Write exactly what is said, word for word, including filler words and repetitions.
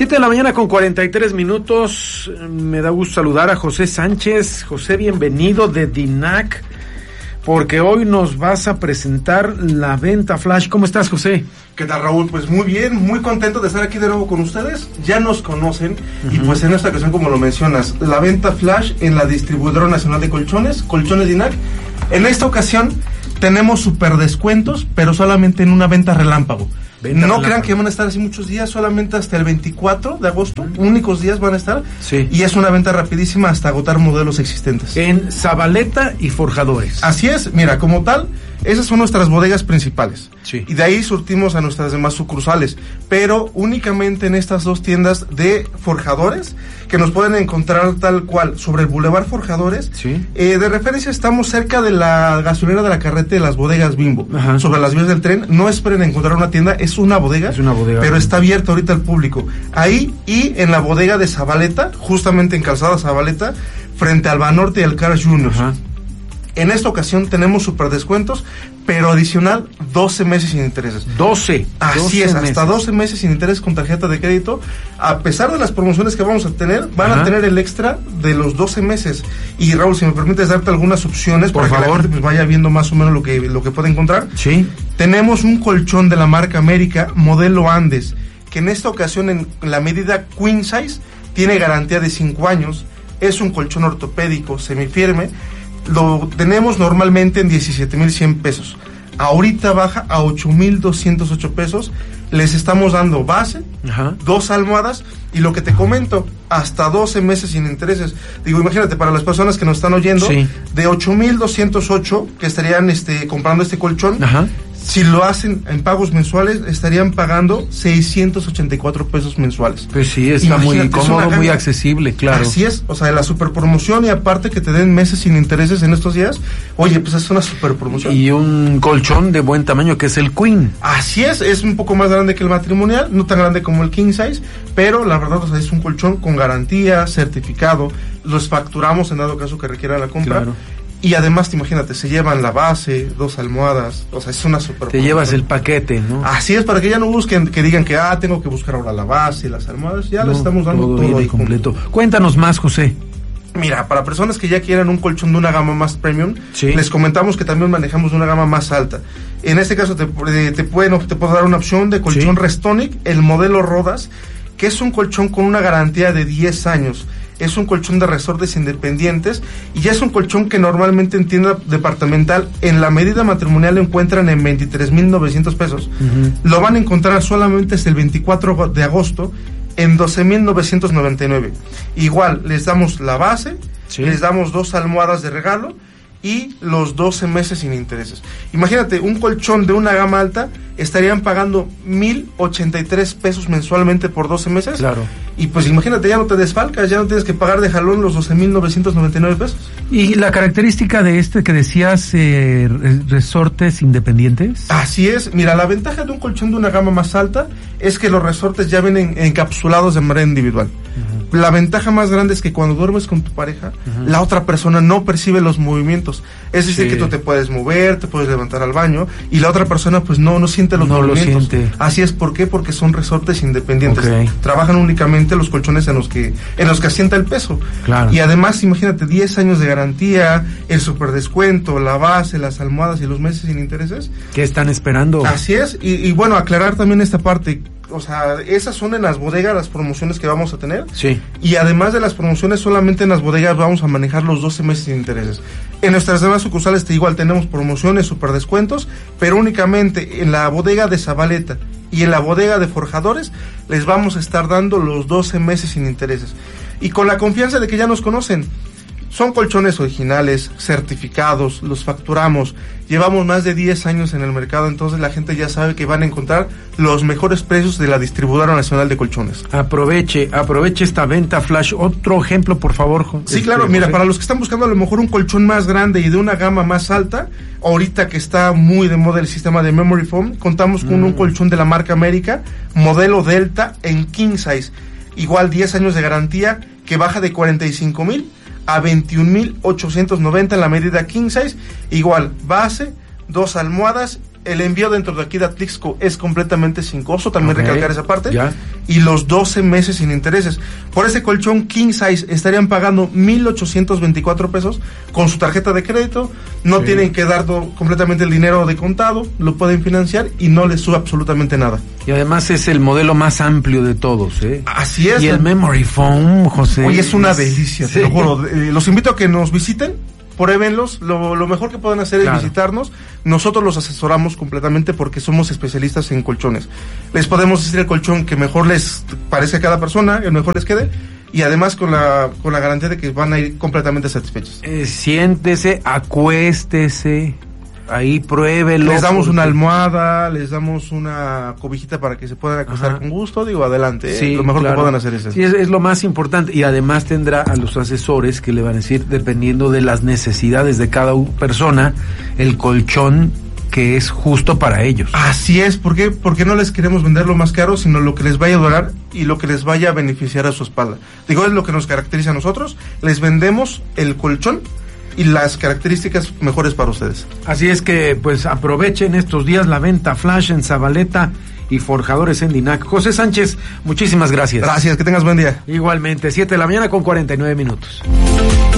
Siete de la mañana con cuarenta y tres minutos. Me da gusto saludar a José Sánchez. José, bienvenido de DINAC, porque hoy nos vas a presentar la venta flash. ¿Cómo estás, José? ¿Qué tal, Raúl? Pues muy bien, muy contento de estar aquí de nuevo con ustedes. Ya nos conocen, uh-huh. y pues en esta ocasión, como lo mencionas, la venta flash en la Distribuidora Nacional de Colchones, Colchones DINAC. En esta ocasión tenemos super descuentos, pero solamente en una venta relámpago. Venta no crean que van a estar así muchos días, solamente hasta el veinticuatro de agosto, uh-huh. únicos días van a estar, sí. y es una venta rapidísima hasta agotar modelos existentes. En Zabaleta y Forjadores. Así es, mira, como tal, esas son nuestras bodegas principales, sí. y de ahí surtimos a nuestras demás sucursales, pero únicamente en estas dos tiendas de Forjadores, que nos pueden encontrar tal cual sobre el Boulevard Forjadores, sí. eh, de referencia estamos cerca de la gasolinera de la Carrete de las bodegas Bimbo, Ajá. sobre las vías del tren. No esperen encontrar una tienda, es una bodega, es una bodega, pero está abierta ahorita al público. Ahí y en la bodega de Zabaleta, justamente en Calzada Zabaleta, frente al Banorte y al Carl's junior Ajá. En esta ocasión tenemos super descuentos, pero adicional doce meses sin intereses. doce. Así doce es, meses. hasta doce meses sin intereses con tarjeta de crédito. A pesar de las promociones que vamos a tener, van Ajá. a tener el extra de los doce meses. Y Raúl, si me permites darte algunas opciones por para favor. que la gente pues vaya viendo más o menos lo que, lo que puede encontrar. Sí. Tenemos un colchón de la marca América, modelo Andes, que en esta ocasión en la medida Queen Size tiene garantía de cinco años. Es un colchón ortopédico semifirme. Lo tenemos normalmente en diecisiete mil cien pesos. Ahorita baja a ocho mil doscientos ocho pesos. Les estamos dando base, Ajá. dos almohadas y lo que te comento, hasta doce meses sin intereses. Digo, imagínate, para las personas que nos están oyendo, sí. de ocho mil doscientos ocho que estarían este, comprando este colchón, Ajá. si lo hacen en pagos mensuales, estarían pagando seiscientos ochenta y cuatro pesos mensuales. Pues sí, está Imagínate, muy cómodo, muy accesible, claro. Así es, o sea, la super promoción, y aparte que te den meses sin intereses en estos días, oye, pues es una super promoción. Y un colchón de buen tamaño que es el Queen. Así es, es un poco más grande que el matrimonial, no tan grande como el King Size, pero la verdad, o sea, es un colchón con garantía, certificado, los facturamos en dado caso que requiera la compra. Claro. Y además, te imagínate, se llevan la base, dos almohadas, o sea, es una super... Te llevas el paquete, ¿no? Así es, para que ya no busquen, que digan que, ah, tengo que buscar ahora la base, las almohadas, ya no, les estamos dando todo, todo ahí completo. Junto. Cuéntanos más, José. Mira, para personas que ya quieran un colchón de una gama más premium, sí. les comentamos que también manejamos una gama más alta. En este caso te, te, pueden, te puedo dar una opción de colchón sí. Restonic, el modelo Rodas, que es un colchón con una garantía de diez años. Es un colchón de resortes independientes y ya es un colchón que normalmente en tienda departamental en la medida matrimonial lo encuentran en veintitrés mil novecientos pesos. Uh-huh. Lo van a encontrar solamente hasta el veinticuatro de agosto en doce mil novecientos noventa y nueve. Igual, les damos la base, sí. les damos dos almohadas de regalo y los doce meses sin intereses. Imagínate, un colchón de una gama alta estarían pagando mil ochenta y tres pesos mensualmente por doce meses. Claro. Y pues imagínate, ya no te desfalcas, ya no tienes que pagar de jalón los doce mil novecientos noventa y nueve pesos. ¿Y la característica de este que decías, eh, resortes independientes? Así es, mira, la ventaja de un colchón de una gama más alta es que los resortes ya vienen encapsulados de manera individual. Uh-huh. La ventaja más grande es que cuando duermes con tu pareja, uh-huh. la otra persona no percibe los movimientos. Es decir, sí. que tú te puedes mover, te puedes levantar al baño, y la otra persona pues no, no siente los no movimientos. Lo siente. Así es, ¿por qué? Porque son resortes independientes. Okay. Trabajan únicamente los colchones en los que en los que asienta el peso. Claro. Y además, imagínate, diez años de garantía, el super descuento, la base, las almohadas y los meses sin intereses. ¿Qué están esperando? Así es, y, y bueno, aclarar también esta parte. O sea, esas son en las bodegas las promociones que vamos a tener. Sí. Y además de las promociones, solamente en las bodegas vamos a manejar los doce meses sin intereses. En nuestras demás sucursales igual tenemos promociones, super descuentos, pero únicamente en la bodega de Zabaleta y en la bodega de Forjadores les vamos a estar dando los doce meses sin intereses. Y con la confianza de que ya nos conocen. Son colchones originales, certificados, los facturamos, llevamos más de diez años en el mercado, entonces la gente ya sabe que van a encontrar los mejores precios de la Distribuidora Nacional de Colchones. Aproveche, aproveche esta venta flash. Otro ejemplo, por favor. Sí, este, claro, mira, para los que están buscando a lo mejor un colchón más grande y de una gama más alta, ahorita que está muy de moda el sistema de Memory Foam, contamos con mm. un colchón de la marca América, modelo Delta en King Size, igual diez años de garantía, que baja de cuarenta y cinco mil a veintiún mil ochocientos noventa en la medida King Size, igual base, dos almohadas, el envío dentro de aquí de Atlixco es completamente sin costo, también okay. recalcar esa parte, ¿Ya? y los doce meses sin intereses. Por ese colchón king size estarían pagando mil ochocientos veinticuatro pesos con su tarjeta de crédito, no sí. tienen que dar do, completamente el dinero de contado, lo pueden financiar y no les sube absolutamente nada. Y además es el modelo más amplio de todos, ¿eh? Así es. Y el Memory Foam, José. Oye, es una delicia, sí. te lo juro. Eh, los invito a que nos visiten, pruébenlos, lo, lo mejor que pueden hacer claro. es visitarnos, nosotros los asesoramos completamente porque somos especialistas en colchones. Les podemos decir el colchón que mejor les parece a cada persona, el mejor les quede, y además con la con la garantía de que van a ir completamente satisfechos. Eh, siéntese, acuéstese, ahí pruébelo. Les damos porque... una almohada, les damos una cobijita para que se puedan acostar Ajá. con gusto, digo, adelante, sí, eh, lo mejor claro. que puedan hacer es eso. Sí, es, es lo más importante, y además tendrá a los asesores que le van a decir, dependiendo de las necesidades de cada persona, el colchón que es justo para ellos. Así es, ¿por qué? Porque no les queremos vender lo más caro, sino lo que les vaya a durar y lo que les vaya a beneficiar a su espalda. Digo, es lo que nos caracteriza a nosotros, les vendemos el colchón y las características mejores para ustedes. Así es que, pues, aprovechen estos días la venta flash en Zabaleta y Forjadores en Dinac. José Sánchez, muchísimas gracias. Gracias, que tengas buen día. Igualmente, siete de la mañana con cuarenta y nueve minutos.